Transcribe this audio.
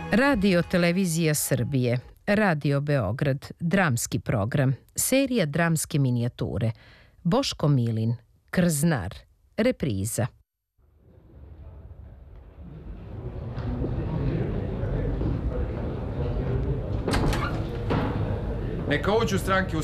Radio Televizija Srbije, Radio Beograd, dramski program, serija dramske minijature, Boško Milin, Krznar, repriza. Neka uđu stranke u